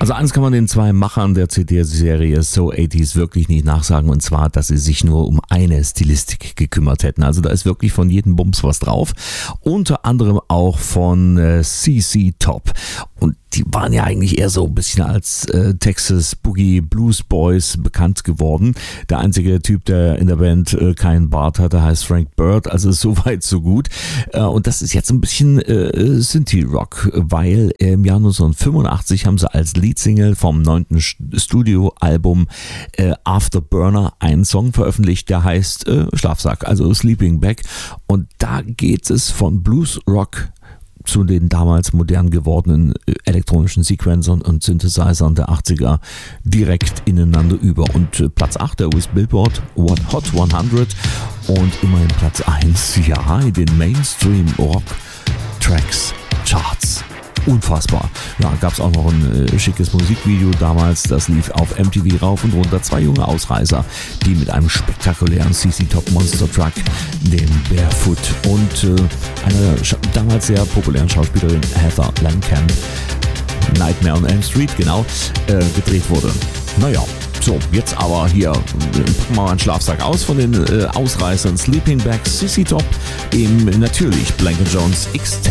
Also eins kann man den zwei Machern der CD-Serie So 80s wirklich nicht nachsagen, und zwar, dass sie sich nur um eine Stilistik gekümmert hätten. Also da ist wirklich von jedem Bums was drauf. Unter anderem auch von CC Top. Und die waren ja eigentlich eher so ein bisschen als Texas Boogie Blues Boys bekannt geworden. Der einzige Typ, der in der Band keinen Bart hatte, heißt Frank Bird. Also so weit, so gut. Und das ist jetzt ein bisschen Synthie-Rock, weil im Jahr 1985 haben sie als Leadsingle vom 9. Studioalbum Afterburner einen Song veröffentlicht, der heißt Schlafsack, also Sleeping Bag. Und da geht es von Blues Rock zu den damals modern gewordenen elektronischen Sequencern und Synthesizern der 80er direkt ineinander über. Und Platz 8 der US Billboard Hot 100 und immerhin Platz 1, ja, in den Mainstream Rock Tracks Charts. Unfassbar. Ja, gab es auch noch ein schickes Musikvideo damals, das lief auf MTV rauf und runter. Zwei junge Ausreißer, die mit einem spektakulären CC Top Monster Truck, dem Barefoot, und einer damals sehr populären Schauspielerin Heather Langenkamp, Nightmare on Elm Street, genau, gedreht wurde. Naja, so, jetzt aber hier packen wir mal einen Schlafsack aus von den Ausreißern Sleeping Bag, CC Top, im natürlich Blank & Jones X-Tape.